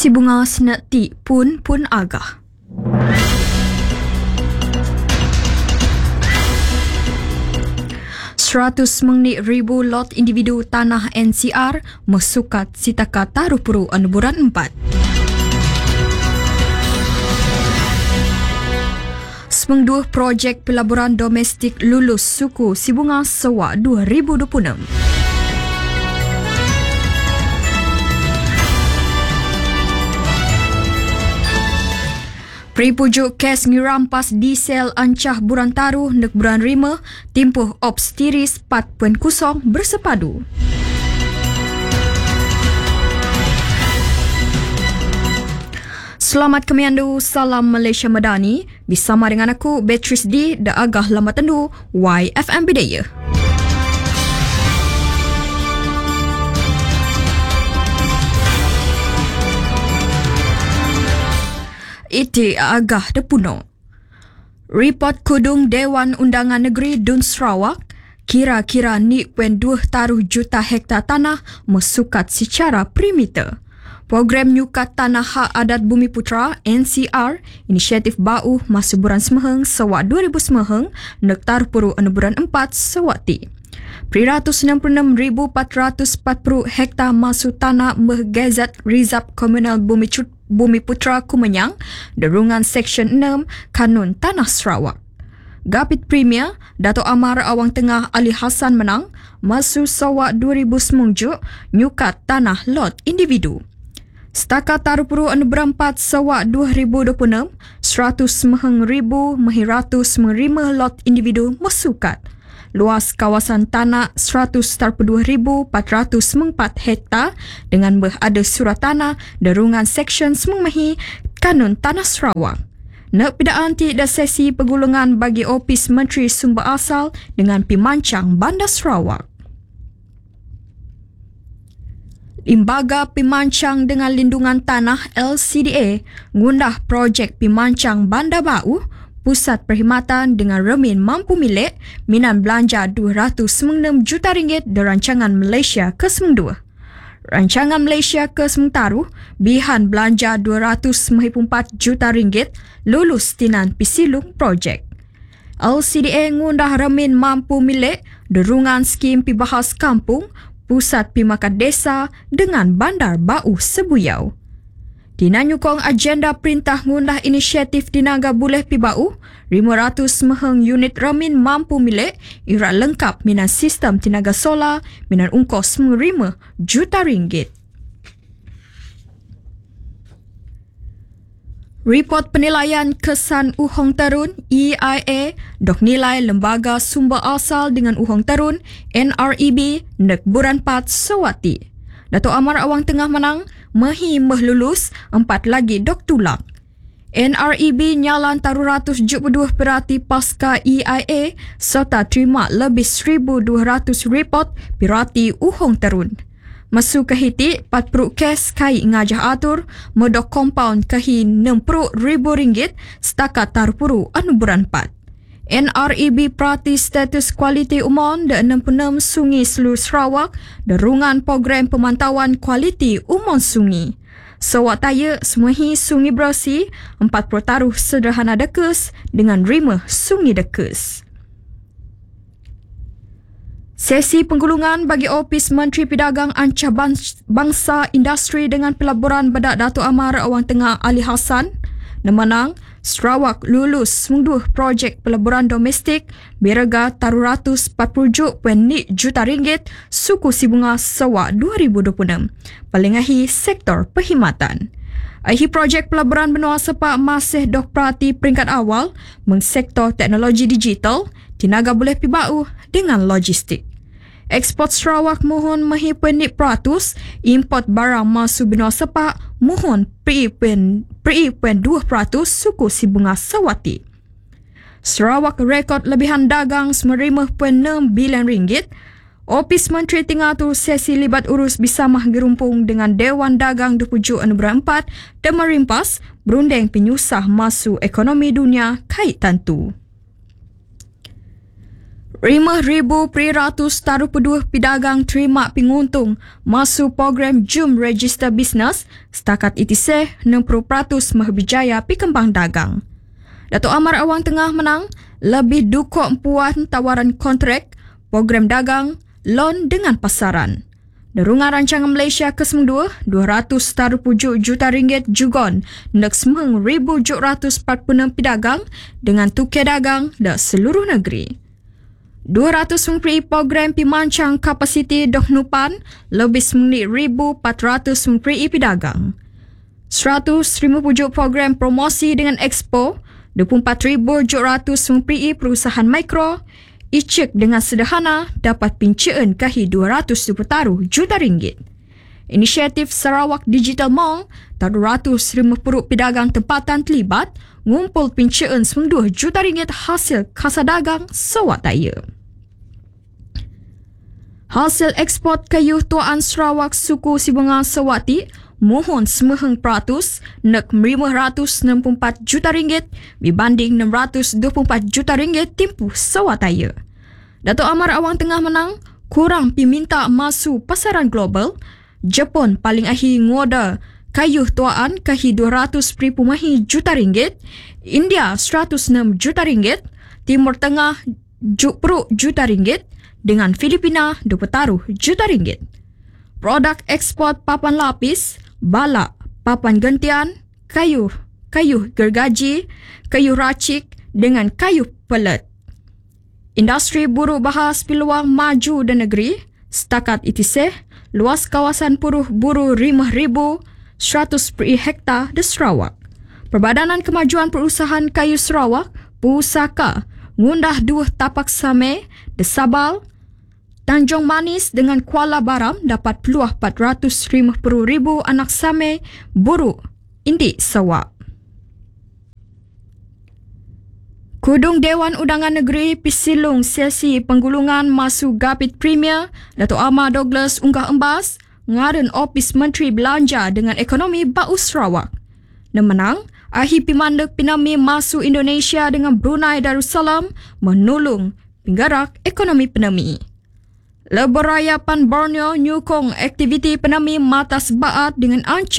Si bunga senati pun agah. Ribu lot individu tanah NCR mesukat sitaka taruh puru anuburan 4. Semengduh projek pelaburan domestik lulus suku si bunga sewa 2026. Peripujuk kes ngirampas diesel ancah buran taruh nek buran 5 timpuh ops tiris 4.0 bersepadu. Selamat kemiandu, salam Malaysia Madani. Bersama dengan aku, Beatrice D, da agah lama tendu YFM Bidaya. Iti agah depuno. Report kudung Dewan Undangan Negeri Dun Sarawak, kira-kira ni 2 taruh juta hektar tanah mesukat secara perimeter. Program Nyukat Tanah Hak Adat Bumi Putra NCR, inisiatif bau masa bulan Semeheng sewak 2000 Semeheng, nek taruh puru anuburan 4 sewakti. 366,440 hektar masu tanah Gazet Rizab Komunal Bumi Putra Kumenyang, derungan Seksyen 6 Kanun Tanah Sarawak. Gapit Premier, Dato' Amar Awang Tengah Ali Hassan menang, masu sewak 2009 nyukat tanah lot individu. Setakat taruh puru anuburan 4 sewak 2026, 100,105 lot individu mesukat. Luas kawasan tanah 142,404 hektar dengan berada surat tanah derungan Seksyen Semengmahi Kanun Tanah Sarawak. Nek pidaan tiada sesi pergulungan bagi Opis Menteri Sumber Asal dengan Pimancang Bandar Sarawak. Lembaga Pimancang dengan Lindungan Tanah LCDA ngundah projek Pimancang Bandar Bau, Pusat Perkhidmatan dengan remin mampu milik minan belanja RM296 juta dan Rancangan Malaysia ke-92. Rancangan Malaysia ke-92 bihan belanja RM294 juta lulus tinan pisilung projek. LCDA ngundah remin mampu milik derungan skim pibahas kampung, Pusat Pimakat Desa dengan Bandar Bau Sebuyau. Dina nyukong agenda perintah ngundah inisiatif dinaga buleh pibau, 500 meheng unit remin mampu milik irak lengkap minan sistem tenaga solar minan ungkos RM5 juta. Report penilaian kesan Uhong Terun EIA dok nilai Lembaga Sumber Asal dengan Uhong Terun NREB nek buran 4 sewati. Dato' Amar Awang Tengah menang, Mehi lulus, 4 lagi dok tulak. NREB nyalan taruh 172 pirati pasca EIA serta terima lebih 1,200 report pirati Uhong Terun. Masu kahiti 40 kes kai ngajah atur, modok kompaun kahi RM60,000 setakat taruh puru anuburan 4. NREB perhati status kualiti umon de 66 sungi seluruh Sarawak, derungan program pemantauan kualiti umon sungi. Sewak taya semuhi sungi bersih, 40 taruh sederhana dekes dengan 5 sungi dekes. Sesi penggulungan bagi Opis Menteri Pedagang Ancah Bangsa Industri dengan pelaburan bedak Dato' Amar Awang Tengah Ali Hassan, nemenang Sarawak lulus semengduh projek pelaburan domestik berharga taruh RM140.2 juta suku si bunga sewak 2026. Paling akhir sektor perkhidmatan. Akhir projek pelaburan benua sepak masih dok perhati peringkat awal mengsektor teknologi digital, tenaga boleh pibau dengan logistik. Ekspor Sarawak mohon mehi penit peratus, import barang masuk benua sepak mohon PE.2% suku si bunga sewati. Sarawak rekod lebihan dagang RM9.6 bilion. Opis Menteri tengah tu sesi libat urus bisamah gerumpung dengan Dewan Dagang 27 anugerah 4 dan merimpas berunding penyusah masuk ekonomi dunia kait tentu. 5,342 pedagang terima penguntung masuk program Jom Register Bisnes setakat itiseh 60% mahbijaya pikembang dagang. Datuk Amar Awang Tengah menang lebih dukuk empuan tawaran kontrak program dagang loan dengan pasaran. Derungan rancangan Malaysia ke-2 247 juta ringgit jugon nak 9,746 pedagang dengan tukar dagang di seluruh negeri. 200 program pimancang kapasiti Dohnupan lebih 9,400 pedagang. 150 program promosi dengan Expo 24,700 perusahaan mikro icek dengan sederhana dapat pincaan kahi 220 juta ringgit. Inisiatif Sarawak Digital Mall 350 pedagang tempatan terlibat ngumpul pincaan 2 juta ringgit hasil kasa dagang sawataya. Hasil ekspor kayu tuaan Sarawak suku Sibunga Sawati mohon 9% nak 564 juta ringgit berbanding 624 juta ringgit tempoh sawataya. Datuk Amar Awang Tengah menang kurang piminta masuk pasaran global. Jepun paling akhir ngoda kayu tuaan kahi 200 juta ringgit, India 106 juta ringgit, Timur Tengah 10 juta ringgit dengan Filipina 20 juta ringgit. Produk ekspor papan lapis, balak, papan gentian, kayu gergaji, kayu racik dengan kayu pelet. Industri buruh bahas peluang maju dan negeri. Setakat itiseh, luas kawasan buruh 5,100 per hektar di Sarawak. Perbadanan Kemajuan Perusahaan Kayu Sarawak, Pusaka, ngundah 2 tapak same di Sabal, Tanjung Manis dengan Kuala Baram dapat peluang 450,000 anak same buruh indik sawak. Kudung Dewan Undangan Negeri pisilung sesi penggulungan masuk Gapit Premier, Datuk Amar Douglas unggah embas ngaran Opis Menteri Belanja dengan Ekonomi Bau Sarawak. Nemenang, ahi pimandek pinami masuk Indonesia dengan Brunei Darussalam menolong penggerak ekonomi penami. Leberayapan Borneo nyukong aktiviti penami mata sebaat dengan ancam